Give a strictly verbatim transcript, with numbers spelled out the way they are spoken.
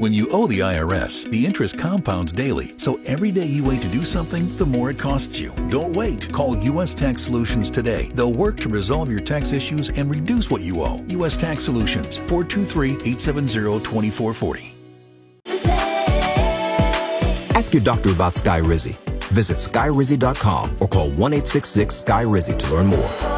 When you owe the I R S, the interest compounds daily, so every day you wait to do something, the more it costs you. Don't wait. Call U S Tax Solutions today. They'll work to resolve your tax issues and reduce what you owe. U S Tax Solutions, four two three, eight seven zero, two four four zero. Ask your doctor about Skyrizi. Visit skyrizi dot com or call one eight six six, S K Y R I Z I to learn more.